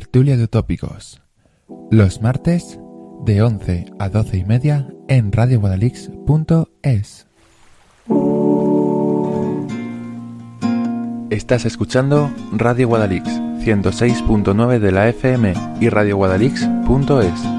Tertulia de Utópicos. Los martes de 11 a 12 y media en radioguadalix.es. Estás escuchando Radio Guadalix 106.9 de la FM y radioguadalix.es.